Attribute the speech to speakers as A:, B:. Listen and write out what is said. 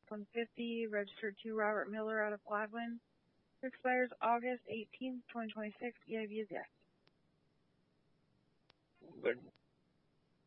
A: F-150, registered to Robert Miller out of Gladwin. Expires August 18th, 2026. EIV is yes.
B: Good.